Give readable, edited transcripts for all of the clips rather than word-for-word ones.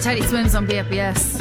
Teddy Swims on BFBS.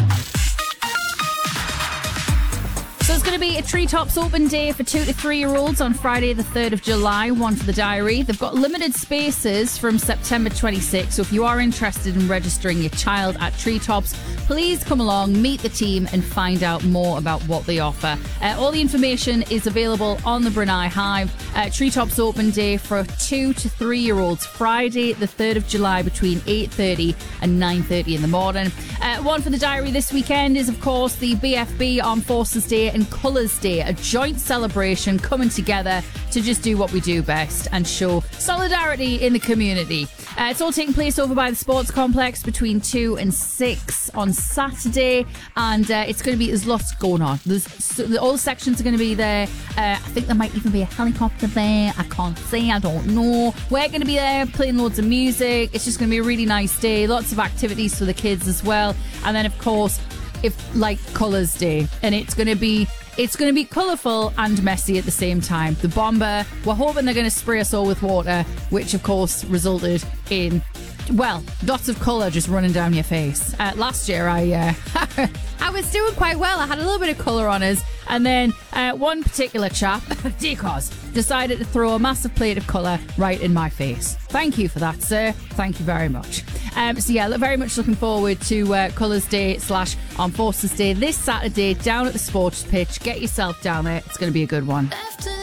So it's going to be a Treetops open day for 2 to 3 year olds on Friday the 3rd of July. One for the diary. They've got limited spaces from September 26th. So if you are interested in registering your child at Treetops, please come along, meet the team and find out more about what they offer. All the information is available on the Brunei Hive. Treetops open day for 2 to 3 year olds, Friday the 3rd of July between 8:30 and 9:30 in the morning. One for the diary this weekend is, of course, the BFB Armed Forces Day and Colours Day, a joint celebration coming together to just do what we do best and show solidarity in the community. It's all taking place over by the sports complex between 2 and 6 on Saturday, and it's going to be, there's lots going on. All the sections are going to be there. I think there might even be a helicopter there. I can't say, I don't know. We're going to be there playing loads of music. It's just going to be a really nice day. Lots of activities for the kids as well. And then, of course, like Colours Day, and it's going to be colourful and messy at the same time. The bomber, we're hoping they're going to spray us all with water, which of course resulted in, well, lots of colour just running down your face. Last year I was doing quite well. I had a little bit of colour on us, and then one particular chap, Decos, decided to throw a massive plate of colour right in my face. Thank you for that, sir. Thank you very much. So yeah, very much looking forward to Colours Day / Armed Forces Day this Saturday down at the sports pitch. Get yourself down there. It's going to be a good one. After